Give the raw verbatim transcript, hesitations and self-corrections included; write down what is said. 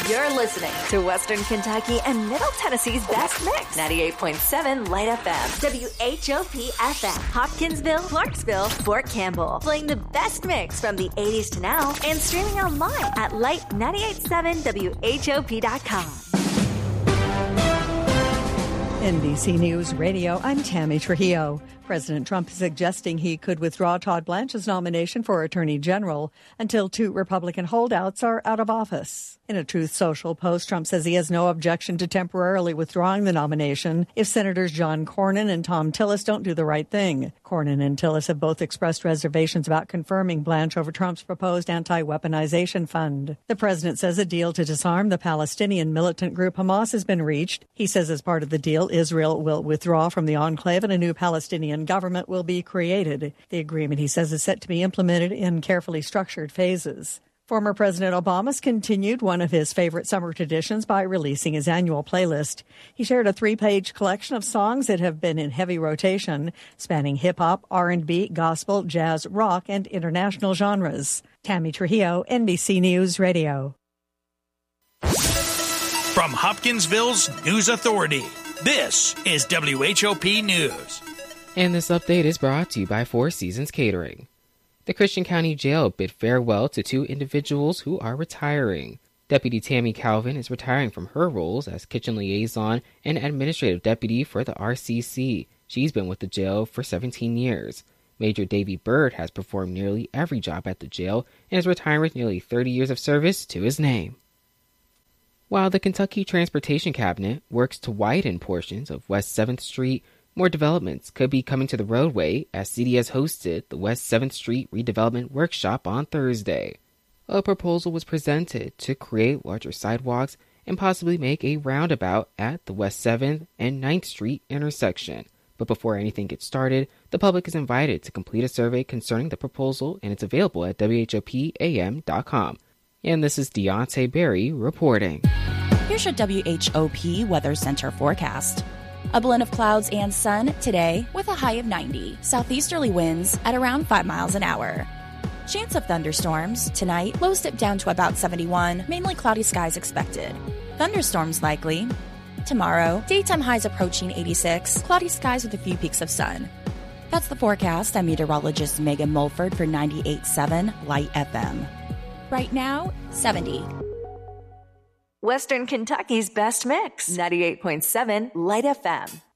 You're listening to Western Kentucky and Middle Tennessee's best mix. ninety-eight point seven Light F M. W H O P F M. Hopkinsville, Clarksville, Fort Campbell. Playing the best mix from the eighties to now and streaming online at light nine eight seven W H O P dot com. N B C News Radio, I'm Tammy Trujillo. President Trump is suggesting he could withdraw Todd Blanche's nomination for Attorney General until two Republican holdouts are out of office. In a Truth Social post, Trump says he has no objection to temporarily withdrawing the nomination if Senators John Cornyn and Thom Tillis don't do the right thing. Cornyn and Tillis have both expressed reservations about confirming Blanche over Trump's proposed anti-weaponization fund. The president says a deal to disarm the Palestinian militant group Hamas has been reached. He says as part of the deal, Israel will withdraw from the enclave and a new Palestinian government will be created. The agreement, he says, is set to be implemented in carefully structured phases. Former President Obama's continued one of his favorite summer traditions by releasing his annual playlist. He shared a three-page collection of songs that have been in heavy rotation, spanning hip-hop, R and B, gospel, jazz, rock, and international genres. Tammy Trujillo, N B C News Radio. From Hopkinsville's News Authority, this is W H O P News. And this update is brought to you by Four Seasons Catering. The Christian County Jail bid farewell to two individuals who are retiring. Deputy Tammy Calvin is retiring from her roles as kitchen liaison and administrative deputy for the R C C. She's been with the jail for seventeen years. Major Davy Bird has performed nearly every job at the jail and is retiring with nearly thirty years of service to his name. While the Kentucky Transportation Cabinet works to widen portions of West seventh Street, more developments could be coming to the roadway as C D S hosted the West seventh Street Redevelopment Workshop on Thursday. A proposal was presented to create larger sidewalks and possibly make a roundabout at the West seventh and ninth Street intersection. But before anything gets started, the public is invited to complete a survey concerning the proposal, and it's available at W H O P A M dot com. And this is Deontay Berry reporting. Here's your W H O P Weather Center forecast. A blend of clouds and sun today with a high of ninety. Southeasterly winds at around five miles an hour. Chance of thunderstorms tonight. Lows dip down to about seventy-one. Mainly cloudy skies expected. Thunderstorms likely. Tomorrow, daytime highs approaching eighty-six. Cloudy skies with a few peaks of sun. That's the forecast. I'm meteorologist Megan Mulford for ninety-eight point seven Light F M. Right now, seventy. Western Kentucky's best mix. ninety-eight point seven Light F M.